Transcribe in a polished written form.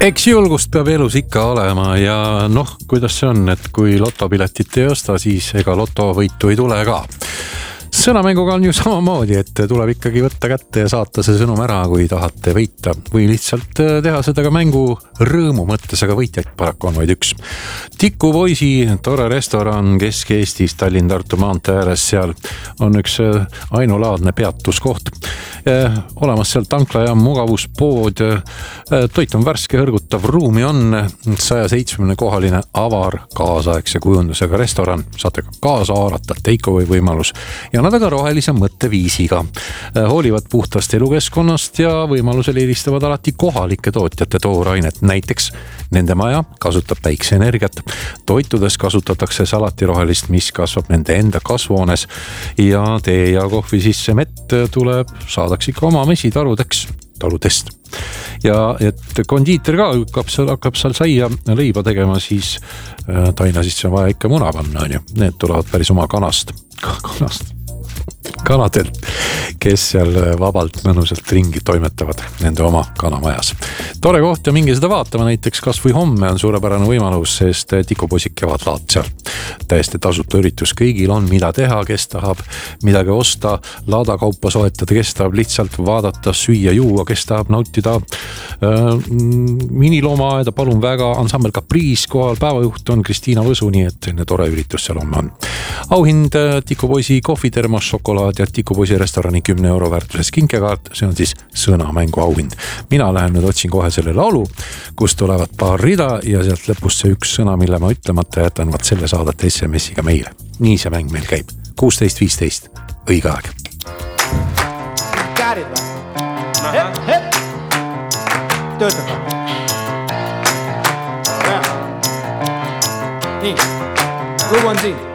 Eks julgust peab elus ikka olema ja kuidas see on, et kui lotopiletit ei osta, siis ega lotovõitu ei tule ka. Sõnamänguga on ju samamoodi, et tuleb ikkagi võtta kätte ja saata see sõnum ära, kui tahate võita või lihtsalt teha seda ka mängu rõõmu mõttes, aga võitjaid paraku on vaid üks. Tikupoisi tore restoran Kesk-Eestis Tallinn-Tartu maantee ääres, seal on üks ainulaadne peatuskoht. Olemas seal tankla ja mugavuspood, toit on värske, hõrgutav, ruumi on 170 kohaline avar kaasaegse kujundusega restoran, saate ka kaasa haarata, takeaway võimalus ja nad aga rohelise mõtteviisiga. Hoolivad puhtast elukeskkonnast ja võimalusel eelistavad alati kohalike tootjate toorainet. Näiteks nende maja kasutab päikseenergiat. Toitudes kasutatakse salati rohelist, mis kasvab nende enda kasvuhoones ja tee ja kohvi sisse mett tuleb saadaks ikka oma mesitarudest. Ja et kondiiter ka hakkab seal saia leiba tegema, siis taina sisse on vaja ikka muna panna. Need tulevad päris oma kanadelt, kes seal vabalt mõnusalt ringi toimetavad nende oma kanamajas. Tore koht ja minge seda vaatama, näiteks kas või homme on suurepärane võimalus, sest Tikupoisi kevadlaat seal. Täiesti tasuta üritus, kõigil on mida teha, kes tahab midagi osta, laadakaupa soetada, kes tahab lihtsalt vaadata, süüa, juua, kes tahab nautida miniloomaaeda, palun väga, ansambel Caprice kohal, päevajuht on Kristiina Võsu, nii et selline tore üritus seal on. Auhind Tikupoisi kohvitermos, šokolaad ja Tikupoisi restorani 10 € väärtuses kinkekaart, see on siis sõnamängu auhind. Mina lähen nüüd otsin kohe selle laulu, kus tulevad paar rida ja sealt lõpust see üks sõna, mille ma ütlemata jätan, vaat selle saadate SMS-iga meile. Nii see mäng meil käib. 16:15, õige aeg. Käärid või? Hepp! Töötab või? Nii, lugu on siin.